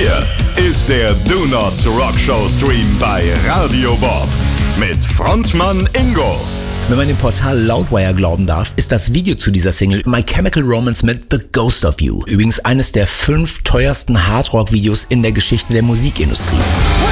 hier ist der Do Not Rock Show Stream bei Radio Bob mit Frontmann Ingo. Wenn man dem Portal Loudwire glauben darf, ist das Video zu dieser Single My Chemical Romance mit The Ghost of You. Übrigens eines der 5 teuersten Hardrock-Videos in der Geschichte der Musikindustrie.